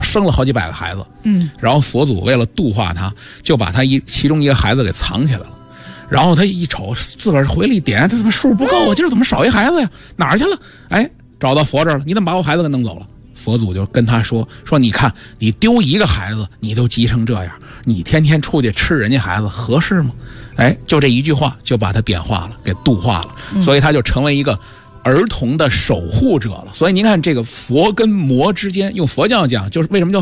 生了好几百个孩子，然后佛祖为了度化他，就把他其中一个孩子给藏起来了。然后他一瞅，自个儿回了一点，这怎么数不够啊？今儿怎么少一孩子呀？哪儿去了？哎，找到佛这儿了，你怎么把我孩子给弄走了？佛祖就跟他说，你看你丢一个孩子，你都急成这样，你天天出去吃人家孩子合适吗？哎，就这一句话就把他点化了，给度化了，所以他就成为一个儿童的守护者了。所以您看，这个佛跟魔之间，用佛教讲，就是为什么叫